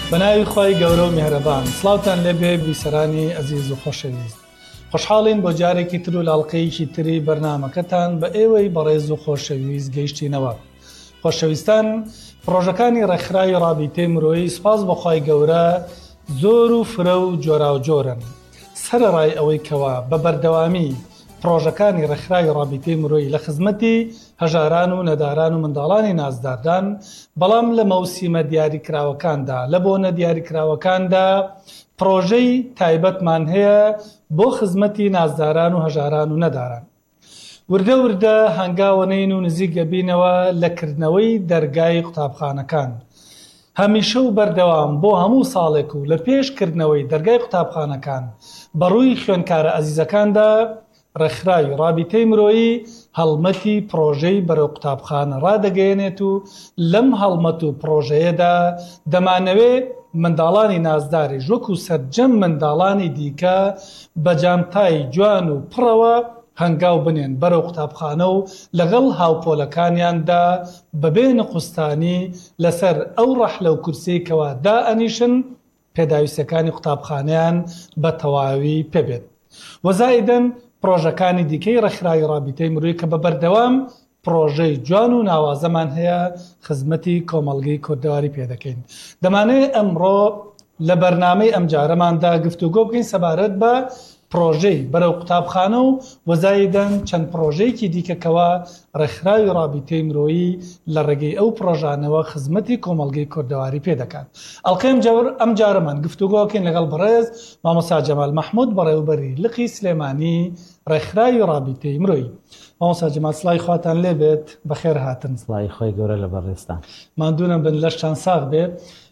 بەناوی خۆی گەورە و میهرەبان سڵاوتان لێبێ بیسەرانی ئەزیز و خۆشەویست خۆشحاڵین بۆ جارێکی تر و لاڵقەیەکی تری بەرنامەکەتان بە ئێوەی بەڕێز و خۆشەویست گەیشتینەوە. خۆشەویستان، پرۆژەکانی ڕێکخراوی ڕابطەی مرۆیی سوپاس بەخوای گەورە زۆر و فرە و جۆرا و جۆرن. سەرەڕای ئەوەی کەوا بە بەردەوامی پرۆژەکانی ڕێکخراوی ڕابطەی مرۆیی لە خزمەتی هەژاران و نەداران و منداڵانی نازداردان، بەڵام لە مەوسیمە دیاریکراوەکاندا لە بۆنە دیاریکراوەکاندا پرۆژەی تایبەتمان هەیە بۆ خزمەتی نازداران و هەژاران و نەداران. وردە وردە هەنگاوەنین و نزیکە بینەوە لە کردنەوەی دەرگای قوتابخانەکان. هەمیشە و بەردەوام بۆ هەموو ساڵێک و لە پێشکردنەوەی دەرگای قوتابخانەکان بەڕووی خوێندکارە ئەزیزەکاندا ڕێکخراوی ڕابطەی مرۆیی هەڵمەتی پرۆژەی بەرەو قوتابخانە ڕادەگەیەنێت و لەم هەڵمەت و پرۆژەیەدا دەمانەوێت منداڵانی نازداری وەکو سەرجەم منداڵانی دیکە بە جامتای جوان و پڕەوە هەنگاو بنێن بەرەو قوتابخانە و لەگەڵ هاوپۆلەکانیاندا بەبێ نەخستانی لەسەر ئەو ڕەحلە و کورسەیەکەوە دائەنیشن پێداویستەکانی قوتابخانەیان بە تەواوی پێبێت. وەزائیدەن پرۆژەکانی دیکەی ڕێکخراوی ڕابطەی مرۆیی کە بە بەردەوام پرۆژەی جوان و ناوازەمان هەیە خزمەتی کۆمەڵگەی کوردەواری پێدەکەین. دەمانەوێت ئەمڕۆ لە بەرنامەی ئەم جارەماندا گفتوگۆ بکەین سەبارەت بە پرۆژەی بەرەو قوتابخانە و وەزایدەن چەند پرۆژەیەکی دیکەکەوە ڕێکخراوی ڕابطەی مرۆیی لە ڕێگەی ئەو پرۆژانەوە خزمەتی کۆمەڵگەی کوردەواری پێدەکات. ئەڵقەی ئەم جارەمان گفتوگۆکەین لەگەڵ بەڕێز مامۆستا جەمال مەحموود بەڕێوەبەری لقی سلێمانی ڕێکخراوی ڕابطەی مرۆیی. مامۆستا جەمال سڵای خواتان لێبێت، بەخێر هاتن. سڵای خۆی گەورە لە بەڕێستان. ماندوونم بن لەشتان ساغ بێت.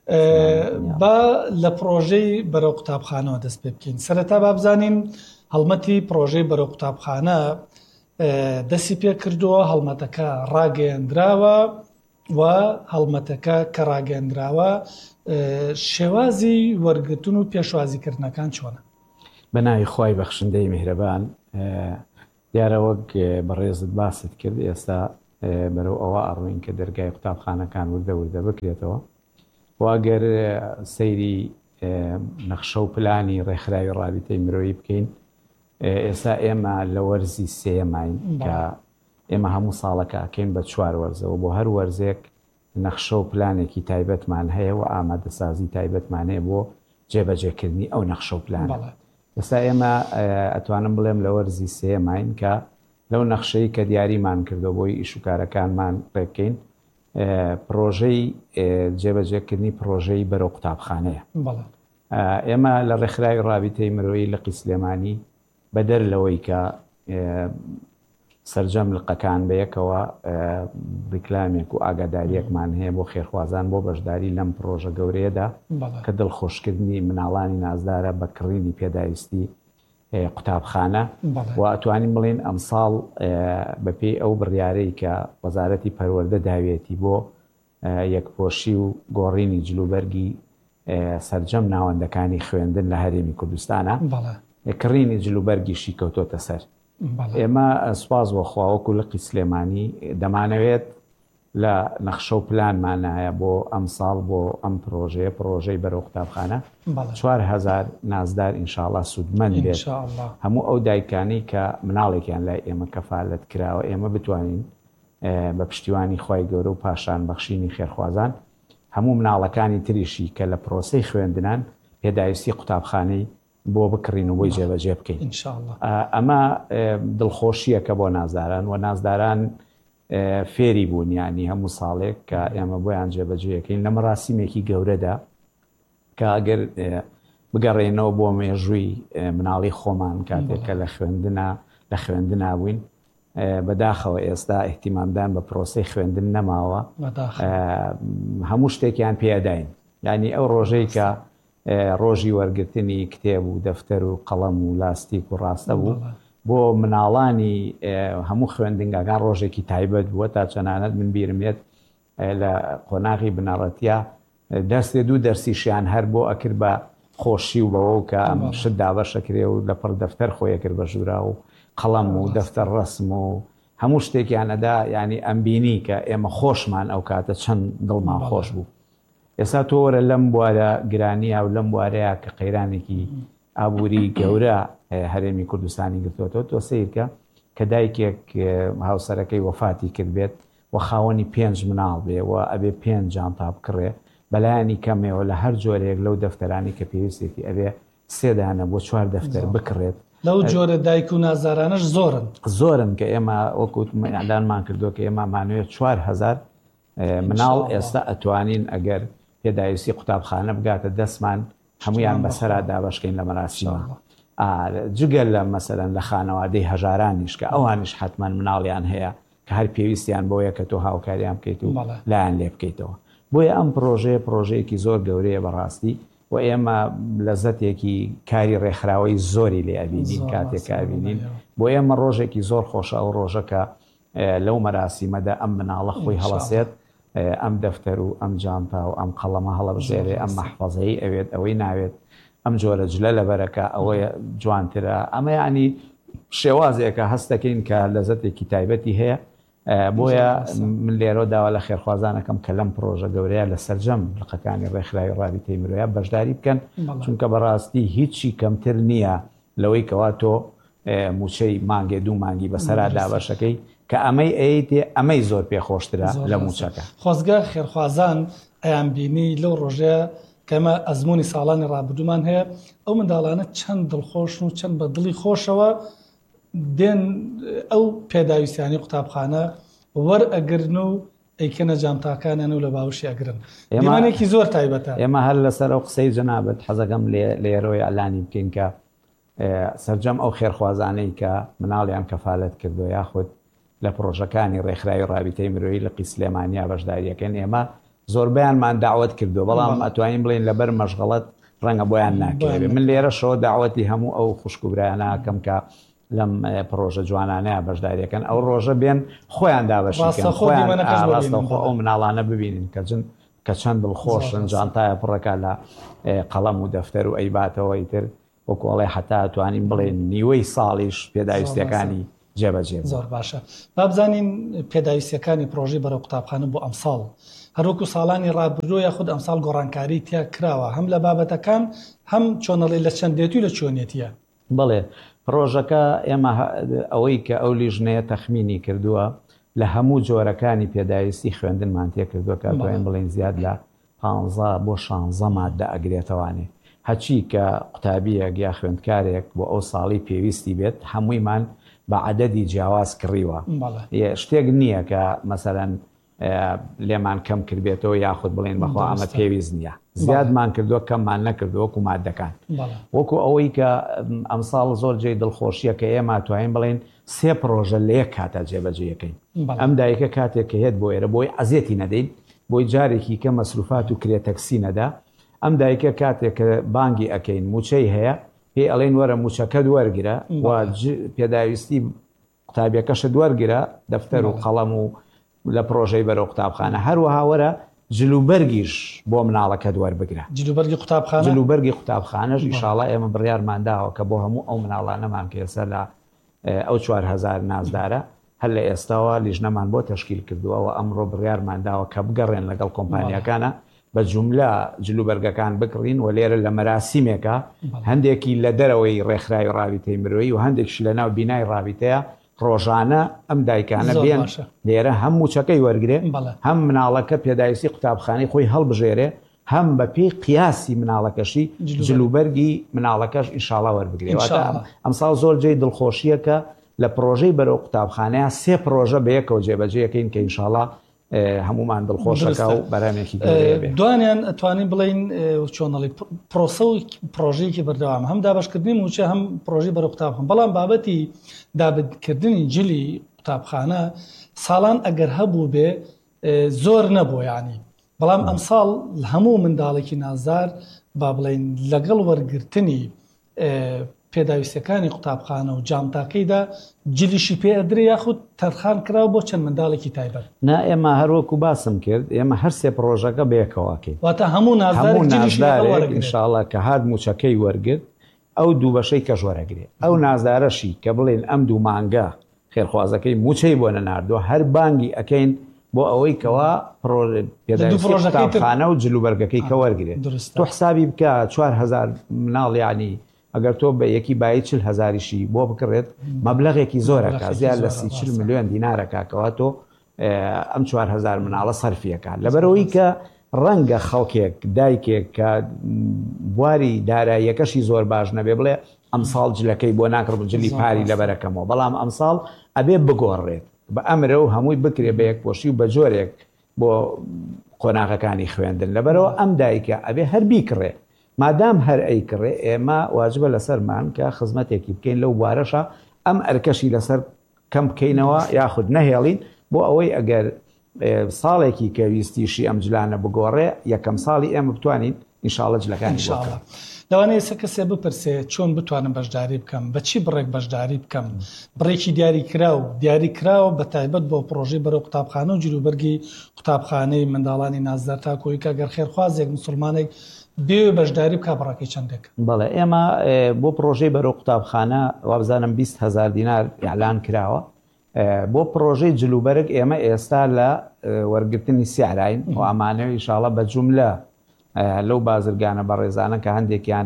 با لە پرۆژەی بەرەو قوتابخانەوە دەست پێ بکەین. سەرەتا با بزانین هەڵمەتی پرۆژەی بەرەو قوتابخانە دەستی پێ کردووە، هەڵمەتەکە ڕاگەیەندراوە و هەڵمەتەکە کە ڕاگەیەندراوە شێوازی وەرگرتن و پێشوازیکردنەکان چۆنە؟ بەناوی خوای بەخشندەی میهرەبان، دیارە وەک بەڕێزت باست کرد ئێستا بەرەو ئەوە ئەڕوین کە دەرگای قوتابخانەکان وردە وردە بکرێتەوە. واگەر سەیری نەخشە و پلانی ڕێکخراوی ڕابطەی مرۆیی بکەین، ئێستا ئێمە لە وەرزی سێماین کە ئێمە هەموو ساڵەکە ئەکەین بە 4 وەرزەوە. بۆ هەر وەرزێک نەخشە و پلانێکی تایبەتمان هەیە و ئامادەسازی تایبەتمان هەیە بۆ جێبەجێکردنی ئەو نەخشە و پلانە. ئێستا ئێمە ئەتوانم بڵێم لە وەرزی سێماین کە لەو نەخشەی کە دیاریمان کردو بۆی ئیشوکارەکانمان ڕێبکەین، پرۆژەی جێبەجێکردنی پرۆژەی بەرەو قوتابخانەیە. ئێمە لە ڕێکخراوی ڕابطەی مرۆیی لقی سلێمانی بەدەر لەوەی کە سەرجەم لقەکان بەیەکەوە ڕیکلامێک و ئاگاداریەکمان هەیە بۆ خێرخوازان بۆ بەشداری لەم پرۆژە گەورەیەدا کە دڵخۆشکردنی مناڵانی نازدارە بە کڕینی پێداویستی قوتابخانە. و ئەتوانین بڵێن ئەمساڵ بەپێی ئەو بڕیارەی کە وەزارەتی پەروەردە داوێتی بۆ یەکپۆشی و گۆڕینی جلوبەرگی سەرجەم ناوەندەکانی خوێندن لە هەرێمی کوردستانە، کڕینی جلوبەرگیشی کەوتۆتە سەر. ئێمە سوپاس بۆ خواوەکو لقی سلێمانی دەمانەوێت لە نەخشە و پلانمانایە بۆ ئەم ساڵ بۆ ئەم پرۆژەی بەرەو قوتابخانە 4,000 نازدار ئینشاءڵڵا سودمەند بێت. هەموو ئەو دایکانی کە مناڵێکیان لای ئێمە کەفالەت کراوە ئێمە بتوانین بە پشتیوانی خوای گەورە و پاشان بەخشینی خێرخوازان هەموو مناڵەکانی تریشی کە لە پرۆسەی خوێندنان پێداویستی قوتابخانەی بۆ بکڕین و بۆی جێبەجێ بکەین. ئەمە دڵخۆشیەکە بۆ نازداران و نازداران فێری بوونیانی هەموو ساڵێک کە ئێمە بۆیان جێبەجێەکەین لە مەراسیمێکی گەورەدا کە ئەگەر بگەڕێنەوە بۆ مێژووی مناڵی خۆمان کاتێککە لە خوێندنا بووین. بەداخەوە ئێستا احتیمامدان بە پرۆسەی خوێندن نەماوە، هەموو شتێکیان پێداین. یعنی ئەو ڕۆژەی کە ڕۆژی وەرگرتنی کتێب و دەفتەر و قەڵەم و لاستیک و ڕاستە بوو بۆ مناڵانی هەموو خوێندنگەکان ڕۆژێکی تایبەت بووە. تا چەنانەت من بیرمێت لە قۆناغی بنەڕەتیا دەستێ 2 دەرسیشیان هەر بۆ ئەکرد بە خۆشی و بەوە کە ئەم شت دابەشەکرێ و لە پڕ دەفتەر خۆیە کرد بە ژوورا و قەڵەم و دەفتەر ڕەسم و هەموو شتێکیانەدا. ینی ئەمبینی کە ئێمە خۆشمان ئەو کاتە چەند دڵمان خۆش بوو. ئێستا تۆرە لەم بوارە گرانیە و لەم بوارەیە کە قەیرانێکی ئابووری گەورە هەرێمی کوردستانی گرتوۆتەوە تۆ سیرکە کە دایکێک هاوسەرەکەی وەفاتی کرد بێت و خاوەنی 5 مناڵ بێ و ئەبێ 5 جانتا بکڕێ بەلایانی کەمێەوە لە هەر جۆرێک لەو دەفتەرانی کە پێویستێتی ئەبێ 3 دانە بۆ 4 دەفتەر بکڕێت. لەو جۆرە دایک و نازارانش زۆرن کە ئێمە وەکوت ئەدانمان کردو کە ئێمە مانوێت 4,000 مناڵ ئێستا ئەتوانین ئەگەر پێداویستی قوتابخانە بگاتە دەستمان هەمویان بەسەرا دابەشکەین لە مەراسیمە. جگەل لە مەسەرەن لە خانەوادەی هەژارانیش کە ئەوانش حتمما مناڵیان هەیە کە هەر پێویستیان بۆیە کە تۆ هاوکاریان بکەیت و لایەن لێ بکەیتەوە. بۆیە ئەم پرۆژەیەکی زۆر گەورەیە بەڕاستی و ئێمە لەزەتێکی کاری ڕێکخراوەی زۆری لێ ئەبینین کاتێک ئەبینین. بۆ ئێمە ڕۆژێکی زۆر خۆشە ئەو ڕۆژەکە لەو مەراسیمەدا ئەم مناڵە خۆی هەڵەسێت ئەم دەفتەر و ئەم جانتا و ئەم قەڵەمە هەڵەبژێرێ ئەم مەحفەزەی ئەوێت ئەوەی ناوێت ئەم جۆرە جلە لەبەرەکە ئەوەیە جوانترە. ئەمە ینی شێوازێکە هەستەکەین کە لەزەتێکی تایبەتی هەیە. بۆیە من لێرە داوا لە خێرخوازانەکەم کە لەم پرۆژە گەورەیە لە سەرجەم لقەکانی ڕێکخراوی ڕابطەی مرۆیە بەشداری بکەن چونکە بەڕاستی هیچی کەمتر نییە لەوەی کەوا تۆ موچەی مانگێ 2 مانگی بەسەرا دابەشەکەی کە ئەمەی ئەیتێ ئەمەی زۆر پێخۆشترە لە موچەکە. خۆزگە خێرخوازان ئەیان بینی لەو ڕۆژەیە کەمە ئەزمموی ساڵانی ڕابردومان هەیە ئەو منداڵانە چەند دڵخۆشن و چەند بە دڵی خۆشەوە دێن ئەو پێداویستیانی قوتابخانە وەرئەگرن و ئەیکەنە جامتاکانیان و لە باوشی ئەگرن. ئێمانێکی زۆر تایبەتە. ئێمە هەر لەسەر ئەو قسەی جەنابەت حەزەکەم لێرۆی ئەلانی بکەین کە سەرجەم ئەو خێرخوازانەی کە مناڵیان کەفالەت کردو یاخود لە پرۆژەکانی ڕێکخراوی ڕابطەی مرۆیی لە قیسلێمانیا بەشداریەکەن ئێمە زۆربیانمان داوەت کردو بەڵام ئەتوانین بڵین لەبەر مەشغەڵەت ڕەنگە بۆیان ناکەوێت. من لێرە شەوە داوەتی هەموو ئەو خوشکوبرایانە کەم کە لەم پرۆژە جوانانەیە بەشداریەکەن ئەو ڕۆژە بێن خۆیان دابەشیکەن ڕاستەخۆ ئەو مناڵانە ببینین کە چەند دڵخۆشن جانتایە پڕەکە لە قەڵەم و دەفتەر و ئەیباتەوەی تر وەکوڵێ حتا توانین بڵێن نیوەی ساڵیش پێداویستیەکانی جێبەجێ. زۆر باشە. با بزانین پێداویستیەکانی پرۆژەی بەرەو قوتابخانە بۆ ئەمساڵ هەروەکو ساڵانی ڕابردوو یاخود ئەمساڵ گۆڕانکاری تیا کراوە هەم لە بابەتەکان هەم چۆنەڵی لە چەندێتی و لە چۆنیەتیە. بڵێ پرۆژەکە ئێمە ئەوەی کە ئەو لیژنەیە تەخمینی کردووە لە هەموو جۆرەکانی پێداویستی خوێندنمان تێ کردووە کە توانین بڵێن زیاد لە 15 بۆ 16 مادە ئەگرێتەوانێ. هەچی کە قوتابیەک یا خوێندکارێک بۆ ئەو ساڵی پێویستی بێت هەموویمان بە عەدەدی جیاواز کڕیوە. شتێک نییە کە مەسەرەن لێمان کەم کردبێتەوە یاخود بڵێن بەخوا ئەمە پێویست نییە. زیادمان کردووە کەممان نەکردو وەکو مادەکان وەکو ئەوەی کە ئەمساڵ زۆر جێی دڵخۆشیە کە ئێمە توانین بڵێن 3 پرۆژە لە یەک کاتە جێبەجێەکەین. ئەم دایکە کاتێک کە هێت بۆ ئێرە بۆی ئەزیەتی نەدەین بۆی جارێکی کە مەسروفات و کرێتەکسی نەدا. ئەم دایکە کاتێک کە بانگی ئەەکەین موچەی هەیە پێی ئەڵێن وەرە موچەکەت وەرگرە و پێداویستی قوتابیەکەشت وەرگرە دەفتەر و قەڵەم و لە پرۆژەی بەرەو قوتابخانە هەروەها وەرە جلوبەرگیش بۆ مناڵەکەت وەربگرە. جلوبەرگی قوتابخانەش ئینشاڵڵا ئێمە بڕیارمانداوە کە بۆ هەموو ئەو مناڵانەمان کێسە لە ئەو 4,000 نازدارە هەر لە ئێستاوە لیژنەمان بۆ تەشکیل کردووە و ئەمڕۆ بڕیارمانداوە کە بگەڕێن لەگەڵ کۆمپانیەکانە بە جوملە جلوبەرگەکان بکڕین و لێرە لە مەراسیمێکە هەندێکی لە دەرەوەی ڕێکخراوی ڕابطەی مرۆیی و هەندێکش لە ناو بینای ڕابطەیە ڕۆژانە ئەم دایکانە بێن لێرە هەم موچەکەی وەرگێ هەم مناڵەکە پێداویستی قوتابخانەی خۆی هەڵبژێرێ هەم بە پێی قیاسی مناڵەکەشی جلوبەرگی مناڵەکەش ئینشاڵڵا وەربگرێت. ئەمساڵ زۆر جێی دڵخۆشیە کە لە پرۆژەی بەرەو قوتابخانەیە 3 پرۆژە بە یەکەوە جێبەجێەکەین کە ئینشاڵڵا هەمومان دڵخۆشەکە و بەرامێکی دوانیان ئەتوانین بڵین چۆنەڵی پرۆسە و پرۆژەیەکی بەردەوام هەم دابشکردنی موچە هەم پرۆژەی بەرەو قوتابخانە بەڵام بابەتی دابدکردنی جلی قوتابخانە ساڵان ئەگەر هەبوو بێ زۆر نەبوو یانی بەڵام ئەمساڵ هەموو منداڵێکی نازدار با بڵین لەگەڵ وەرگرتنی پێداویستەکانی قوتابخانە و جامتاکەیدا جلیشی پێ ئەدرێ یاخود تەرخان کراوە بۆ چەند منداڵێکی تایبەت. نا ئێمە هەروەکو باسم کرد ئێمە هەر 3 پرۆژەکە بەیەکەواکەین واتە هەموو نازدارێک ئینشاڵڵا کە هات موچەکەی وەرگرت ئەو 2 بەشەی کەش وەرەگرێ ئەو نازدارەشی کە بڵێن ئەم 2 مانگە خێرخوازەکەی موچەی بۆ نەناردووە هەر بانگی ئەەکەین بۆ ئەوەی کەوا قوتابخانە و جلوبەرگەکەی کە وەرگێت. تۆ حسابی بکە 4,000 مناڵ یعنی ئەگەر تۆ بە یەکی بای 40,000شی بۆ بکڕێت مەبلەغێکی زۆرەکە زیاد لە 30 ملیۆن دینارەکەکەوە تۆ ئەم 4,000 مناڵە سەرفیەکە لەبەرەوەی کە ڕەنگە خەڵکێک دایکێک کە بواری داراییەکەشی زۆر باش نەبێ بڵێ ئەم ساڵ جلەکەی بۆ ناکڕ جلی پاری لەبەرەکەمەوە بەڵام ئەم ساڵ ئەبێ بگۆڕێت بە ئەمرە و هەمووی بکرێ بە یەکپۆشی و بە جۆرێک بۆ قۆناغەکانی خوێندن لەبەرەوە ئەم دایکە ئەبێ هەر بیکڕێ مادام هەر ئەیکڕێ ئێمە واجبە لەسەرمان کە خزمەتێکی بکەین لەو بوارەشە ئەم ئەرکەشی لەسەر کەم بکەینەوە یاخود نەهێڵین بۆ ئەوەی ئەگەر ساڵێکی کە ویستیشی ئەم جلانە بگۆڕێ یەکەم ساڵی ئێمە بتوانین ئینشاڵە جلەکانی بکەین. لەوانەیە سە کەسێ بپرسێ چۆن بتوانم بەشداری بکەم بە چی بڕێک بەشداری بکەم بڕێکی دیاری کراوە بە تایبەت بۆ پرۆژەی بەرەو قوتابخانە و جلوبەرگی قوتابخانەی منداڵانی نازدار تا کۆیکە گەر خێرخوازێک مسلمانێک بێ بەشداری بکە بڕەکەی چەندێک. بەڵێ ئێمە بۆ پرۆژەی بەرەو قوتابخانە وابزانم 20,000 دینار ئیعلان کراوە بۆ پرۆژەی جلوبەرگ ئێمە ئێستا لە وەرگرتنی سیعراین و ئەمانەوە ئینشاڵە بە جوملە لەو بازرگانە بە ڕێزانە کە هەندێکیان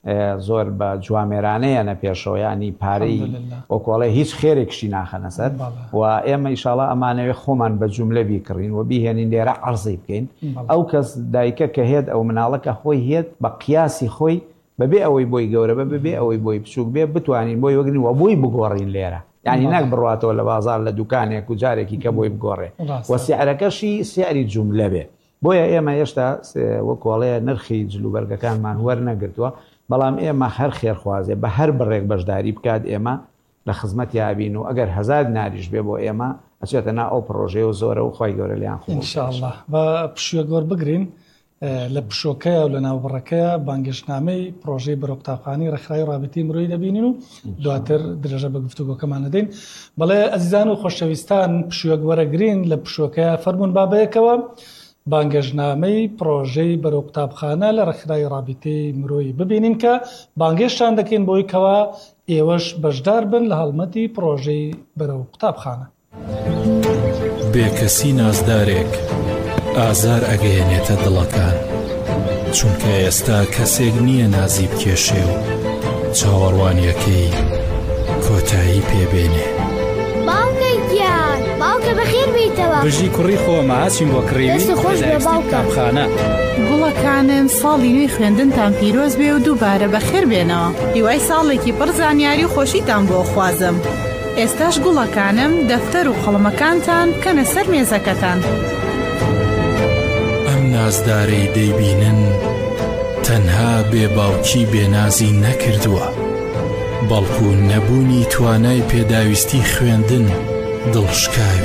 زۆر بە جوامێرانەیە نەپێشەوە ینی پارەی ئۆکۆڵی هیچ خێرێکشی ناخەنە سەر و ئێمە ئیشاڵە ئەمانەوێ خۆمان بە جوملە بیکڕین و بیهێنین لێرە عەرزی بکەین ئەو کەس دایکە کە هێت ئەو مناڵەکە خۆی هێت بە قیاسی خۆی بەبێ ئەوەی بۆی گەورە بەبێ ئەوەی بۆی بچووک بێ بتوانین بۆی وەگرین و بۆی بگۆڕین لێرە یعنی ناک بڕاتەوە لە بازار لە دوکانێک و جارێکی کە بۆی بگۆڕێ و سیعرەکەشی سیعری جوملە بێ بۆیە ئێمە هێشتا وەکۆڵەیە نرخی جلوبەرگەکانمان وەرنەگرتووە بەڵام ئێمە هەر خێرخوازێ بە هەر بڕێک بەشداری بکات ئێمە لە خزمەت یابین و ئەگەر 1000 ناریش بێ بۆ ئێمە ئەچێتە نا ئەو پرۆژەیە و زۆرە و خۆی گەورە لیان خۆ ئینشاءالله بە پشووە گۆر بگرین لە پشۆکەیە و لە ناوبڕەکەیە بانگشتنامەی پرۆژەی بەرەو قوتابخانەی ڕێکخراوی رابطەی مرۆیی دەبینین و دواتر درێژە بە گفتوگۆکەمان دەدەین. بەڵێ ئەزیزان و خۆشەویستان پشووە وەرەگرین لە پشۆکەیە فەرمون بابەیەکەوە بانگەشتنامەی پرۆژەی بەرەو قوتابخانە لە ڕێکخراوی رابطەی مرۆیی ببینین کە بانگێشتان دەکەین بۆی کەوا ئێوەش بەشدار بن لە هەڵمەتی پرۆژەی بەرەو قوتابخانە. بێکەسی نازدارێک ئازار ئەگەیەنێتە دڵەکان چونکە ئێستا کەسێک نییە نازی بکێشێ و چاوەڕوانیەکەی کۆتایی پێبێنێ. باوکە بەخێر بیتەوە بژی کوڕی خۆمە هاچین بۆ کڕیوی قوتابخانە. گوڵەکانم ساڵی نوێی خوێندنتان پیرۆز بێ و دووبارە بەخێر بێنەوە. هیوای ساڵێکی پڕ زانیاری و خۆشیتان بۆ خوازم. ئێستاش گوڵەکانم دەفتەر و قەڵەمەکانتان بکەنە سەر مێزەکەتان. ئەم نازدارەی دەیبینن تەنها بێباوکی بێنازی نەکردووە بەڵکو نەبوونی توانای پێداویستی خوێندن دڵشکاوی